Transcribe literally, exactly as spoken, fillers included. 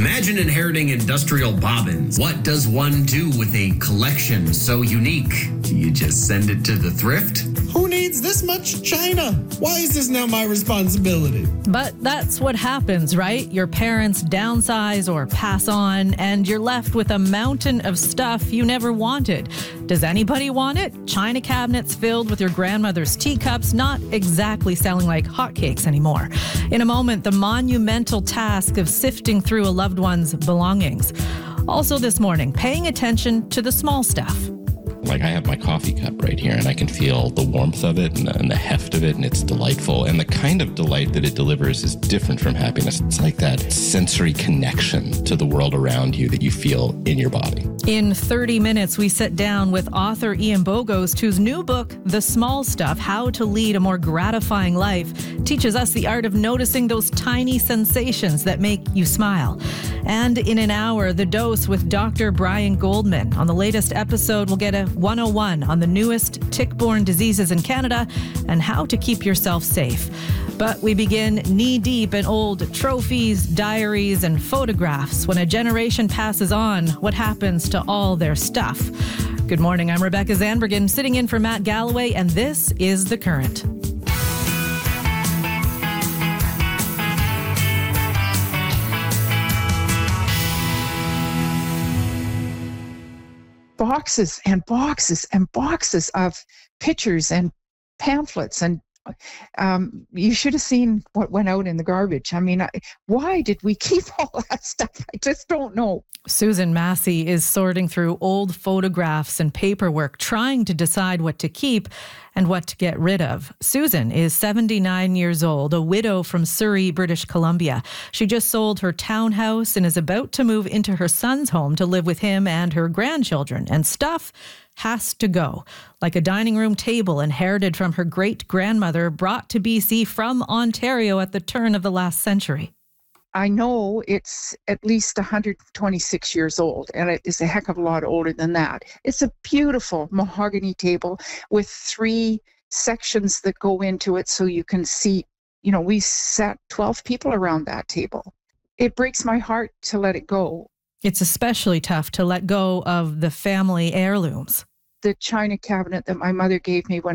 Imagine inheriting industrial bobbins. What does one do with a collection so unique? Do you just send it to the thrift? Who needs this much china? Why is this now my responsibility? But that's what happens, right? Your parents downsize or pass on, and you're left with a mountain of stuff you never wanted. Does anybody want it? China cabinets filled with your grandmother's teacups, not exactly selling like hotcakes anymore. In a moment, the monumental task of sifting through a loved one's belongings. Also this morning, paying attention to the small stuff. Like I have my coffee cup right here and I can feel the warmth of it and the, and the heft of it, and it's delightful. And the kind of delight that it delivers is different from happiness. It's like that sensory connection to the world around you that you feel in your body. In thirty minutes, we sit down with author Ian Bogost, whose new book, The Small Stuff, How to Lead a More Gratifying Life, teaches us the art of noticing those tiny sensations that make you smile. And in an hour, The Dose with Doctor Brian Goldman. On the latest episode, we'll get a one oh one on the newest tick-borne diseases in Canada and how to keep yourself safe. But we begin knee-deep in old trophies, diaries, and photographs. When a generation passes on, what happens to all their stuff? Good morning, I'm Rebecca Zandbergen, sitting in for Matt Galloway, and this is The Current. Boxes and boxes and boxes of pictures and pamphlets, and um, you should have seen what went out in the garbage. I mean, I, why did we keep all that stuff? I just don't know. Susan Massey is sorting through old photographs and paperwork, trying to decide what to keep and what to get rid of. Susan is seventy-nine years old, a widow from Surrey, British Columbia. She just sold her townhouse and is about to move into her son's home to live with him and her grandchildren. And stuff has to go, like a dining room table inherited from her great-grandmother, brought to B C from Ontario at the turn of the last century. I know it's at least one hundred twenty-six years old, and it is a heck of a lot older than that. It's a beautiful mahogany table with three sections that go into it so you can see, you know, we sat twelve people around that table. It breaks my heart to let it go. It's especially tough to let go of the family heirlooms. The china cabinet that my mother gave me when